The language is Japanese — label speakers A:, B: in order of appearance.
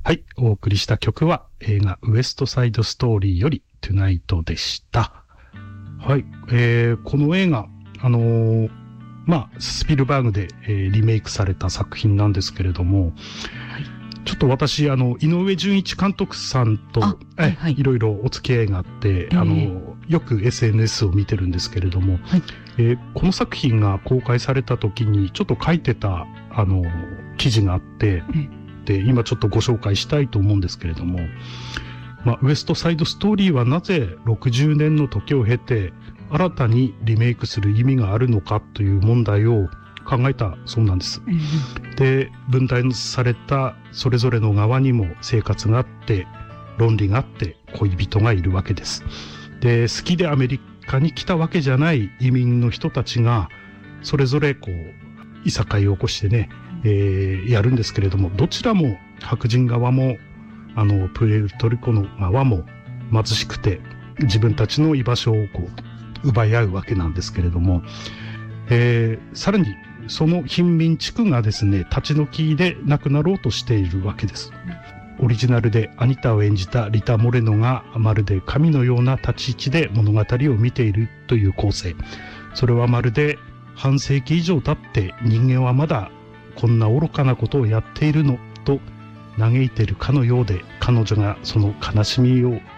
A: はい、お送りした曲は映画ウエストサイドストーリーよりトゥナイトでした。はい、この映画、スピルバーグで、リメイクされた作品なんですけれども、ちょっと私、井上順一監督さんと、いろいろお付き合いがあって、よく SNS を見てるんですけれども、この作品が公開された時にちょっと書いてた、記事があって、で、今ちょっとご紹介したいと思うんですけれども、ウエストサイドストーリーはなぜ60年の時を経て新たにリメイクする意味があるのかという問題を考えたそうなんです。で、分断されたそれぞれの側にも生活があって、論理があって、恋人がいるわけです。で、好きでアメリカに来たわけじゃない移民の人たちが、それぞれこう、いさかいを起こしてね、やるんですけれども、どちらも白人側もプエルトリコの側も貧しくて自分たちの居場所をこう奪い合うわけなんですけれども、さらにその貧民地区がですね、立ち退きでなくなろうとしているわけです。オリジナルでアニタを演じたリタ・モレノがまるで神のような立ち位置で物語を見ているという構成。それはまるで半世紀以上経って人間はまだこんな愚かなことをやっているのと嘆いているかのようで、彼女がその悲しみを